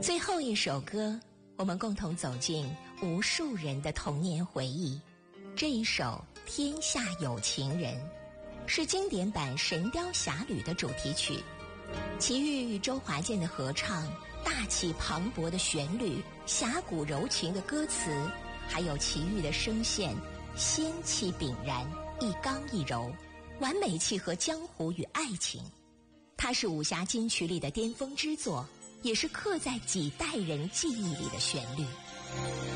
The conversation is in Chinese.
最后一首歌，我们共同走进无数人的童年回忆。这一首《天下有情人》是经典版《神雕侠侣》的主题曲，齐豫与周华健的合唱，大气磅礴的旋律，侠骨柔情的歌词，还有齐豫的声线，仙气凛然，一刚一柔，完美契合江湖与爱情。它是武侠金曲里的巅峰之作，也是刻在几代人记忆里的旋律。